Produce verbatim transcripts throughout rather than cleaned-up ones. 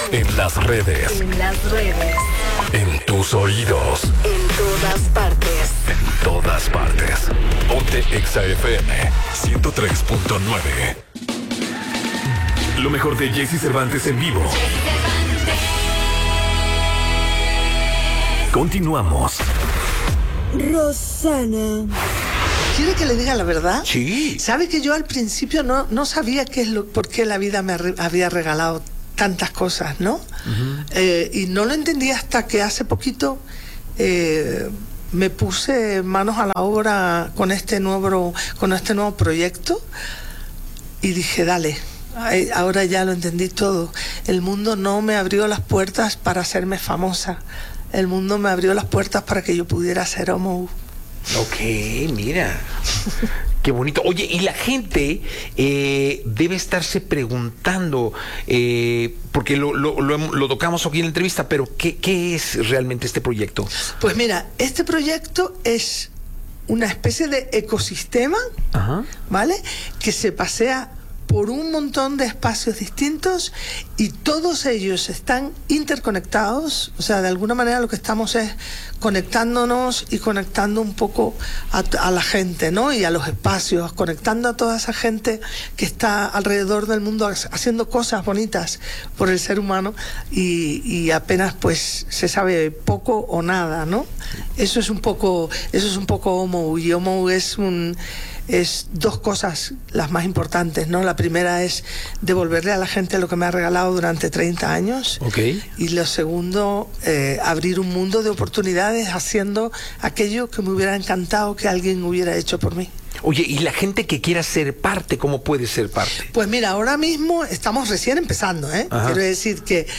En las redes. En las redes. En tus oídos. En todas partes. En todas partes. Ponte Exa F M ciento tres punto nueve. Lo mejor de Jesse Cervantes en vivo. Continuamos. Rosana. ¿Quiere que le diga la verdad? Sí. ¿Sabe que yo al principio no, no sabía qué es lo, por qué la vida me arre- había regalado tantas cosas, ¿no? Uh-huh. Eh, y no lo entendí hasta que hace poquito eh, me puse manos a la obra con este nuevo, con este nuevo proyecto y dije, dale. Ay, ahora ya lo entendí todo. El mundo no me abrió las puertas para hacerme famosa. El mundo me abrió las puertas para que yo pudiera ser homo. Ok, mira. Qué bonito. Oye, y la gente eh, debe estarse preguntando, eh, porque lo, lo, lo, lo tocamos aquí en la entrevista, pero ¿qué, qué es realmente este proyecto? Pues mira, este proyecto es una especie de ecosistema, Ajá. ¿vale? Que se pasea por un montón de espacios distintos y todos ellos están interconectados. O sea, de alguna manera lo que estamos es conectándonos y conectando un poco a, a la gente, ¿no? Y a los espacios, conectando a toda esa gente que está alrededor del mundo haciendo cosas bonitas por el ser humano y, y apenas pues se sabe poco o nada, ¿no? Eso es un poco, eso es un poco Homo, y Homo es un es dos cosas las más importantes, ¿no? La primera es devolverle a la gente lo que me ha regalado durante treinta años. Okay. Y lo segundo, eh, abrir un mundo de oportunidades haciendo aquello que me hubiera encantado que alguien hubiera hecho por mí. Oye, y la gente que quiera ser parte, ¿cómo puede ser parte? Pues mira, ahora mismo estamos recién empezando, ¿eh? Ajá. Quiero decir que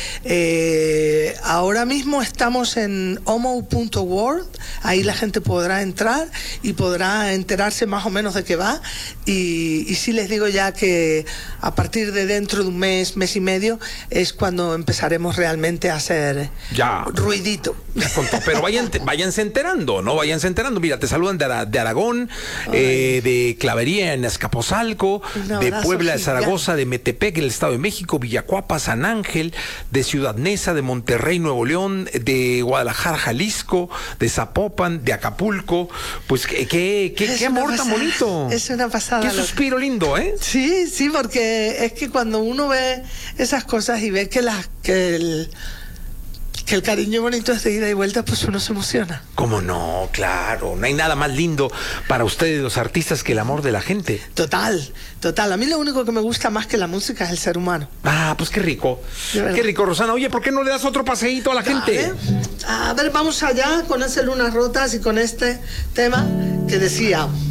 eh, ahora mismo estamos en homo punto world, ahí la gente podrá entrar y podrá enterarse más o menos de qué va, y, y sí les digo ya que a partir de dentro de un mes, mes y medio, es cuando empezaremos realmente a hacer ya. ruidito. Pero vayan, váyanse enterando, ¿no? Váyanse enterando. Mira, te saludan de, Ara, de Aragón, eh, de Clavería en Azcapotzalco, de Puebla, de Zaragoza, de Metepec, el Estado de México, Villacuapa, San Ángel, de Ciudad Neza, de Monterrey, Nuevo León, de Guadalajara, Jalisco, de Zapopan, de Acapulco. Pues qué, qué, qué, qué amor tan bonito. Es una pasada. Qué suspiro lindo, ¿eh? Sí, sí, porque es que cuando uno ve esas cosas y ve que las que el que el cariño bonito es de ida y vuelta, pues uno se emociona. ¿Cómo no? Claro, no hay nada más lindo para ustedes los artistas que el amor de la gente. Total, total. A mí lo único que me gusta más que la música es el ser humano. Ah, pues qué rico. Qué rico, Rosana. Oye, ¿por qué no le das otro paseíto a la gente? A ver, vamos allá con ese Lunas Rotas y con este tema que decía...